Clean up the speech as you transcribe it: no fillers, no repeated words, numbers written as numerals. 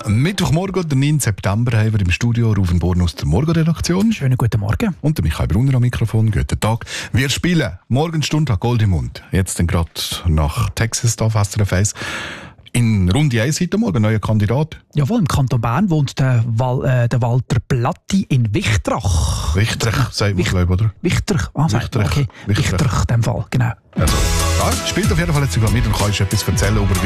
Mittwochmorgen, den 9. September, haben wir im Studio Rufen Born aus der Morgenredaktion. Schönen guten Morgen. Und der Michael Brunner am Mikrofon. Guten Tag. Wir spielen Morgenstunde Gold im Mund. Jetzt dann gerade nach Texas, da auf SRF 1. In Runde 1 heute Morgen, neuer Kandidat. Jawohl, im Kanton Bern wohnt der Walter Platti in Wichtrach. Wichtrach, sagt man, glaube ich, oder? Wichtrach, okay. Wichtrach, in dem Fall, genau. Also, ja, spielt auf jeden Fall jetzt sogar mit und kannst etwas erzählen über